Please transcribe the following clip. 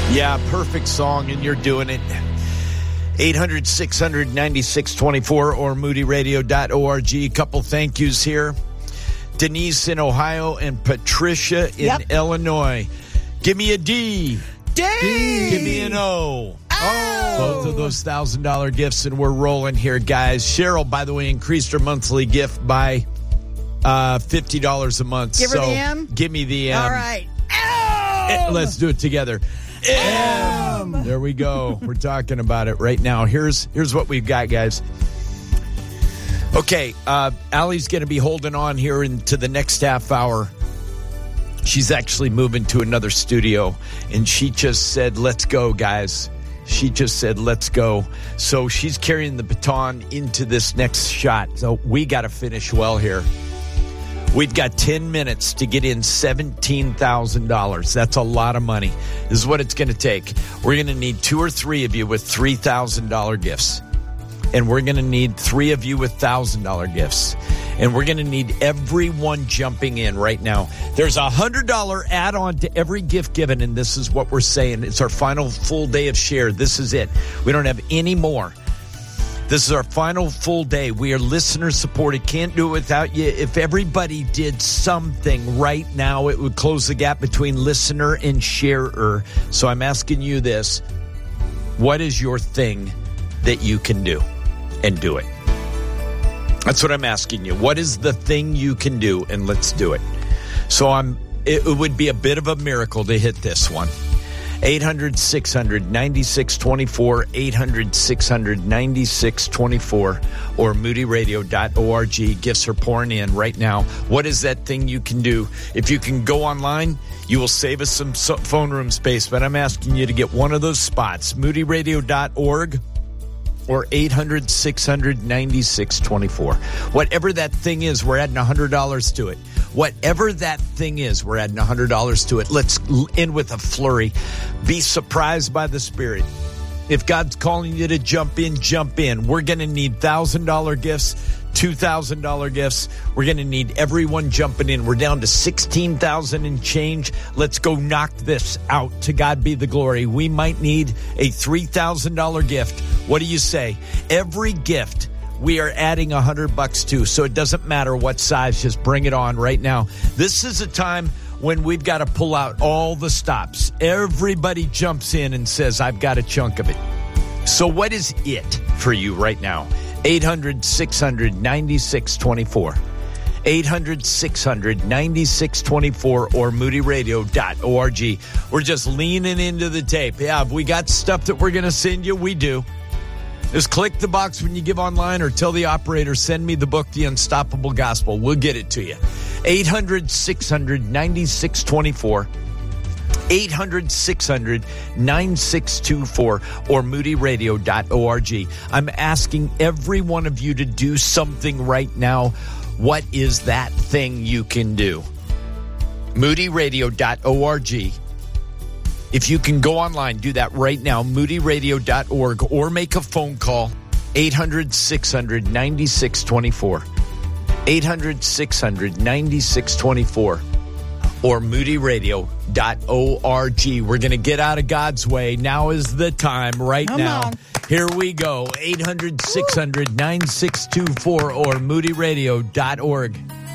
Yeah, perfect song, and you're doing it. 800-600-9624 or moodyradio.org. A couple thank yous here. Denise in Ohio and Patricia in Illinois. Give me a D. D. Give me an O. Both of those $1,000 gifts, and we're rolling here, guys. Cheryl, by the way, increased her monthly gift by $50 a month. Give her the M? Give me the M. All right. M. Let's do it together. M. There we go. We're talking about it right now. Here's what we've got, guys. Okay, Allie's going to be holding on here into the next half hour. She's actually moving to another studio, and she just said, let's go, guys. She just said, let's go. So she's carrying the baton into this next shot. So we got to finish well here. We've got 10 minutes to get in $17,000. That's a lot of money. This is what it's going to take. We're going to need 2 or 3 of you with $3,000 gifts. And we're going to need 3 of you with $1,000 gifts. And we're going to need everyone jumping in right now. There's a $100 add-on to every gift given, and this is what we're saying. It's our final full day of share. This is it. We don't have any more. This is our final full day. We are listener-supported. Can't do it without you. If everybody did something right now, it would close the gap between listener and sharer. So I'm asking you this. What is your thing that you can do? And do it. That's what I'm asking you. What is the thing you can do? And let's do it. So it would be a bit of a miracle to hit this one. 800-600-9624, 800-600-9624, or moodyradio.org. Gifts are pouring in right now. What is that thing you can do? If you can go online, you will save us some phone room space, but I'm asking you to get one of those spots, moodyradio.org or 800-600-9624. Whatever that thing is, we're adding $100 to it. Whatever that thing is, we're adding $100 to it. Let's end with a flurry. Be surprised by the Spirit. If God's calling you to jump in, jump in. We're going to need $1,000 gifts, $2,000 gifts. We're going to need everyone jumping in. We're down to 16,000 and change. Let's go knock this out. To God be the glory. We might need a $3,000 gift. What do you say? Every gift we are adding $100 to, so it doesn't matter what size. Just bring it on right now. This is a time when we've got to pull out all the stops. Everybody jumps in and says, I've got a chunk of it. So what is it for you right now? 800-600-9624. 800-600-9624 or moodyradio.org. We're just leaning into the tape. Yeah, have we got stuff that we're going to send you? We do. Just click the box when you give online or tell the operator, send me the book, The Unstoppable Gospel. We'll get it to you. 800-600-9624. 800-600-9624 or moodyradio.org. I'm asking every one of you to do something right now. What is that thing you can do? moodyradio.org. If you can go online, do that right now, moodyradio.org, or make a phone call, 800-600-9624. 800-600-9624 or moodyradio.org. We're going to get out of God's way. Now is the time right Come now. on. Here we go. 800-600-9624 or moodyradio.org.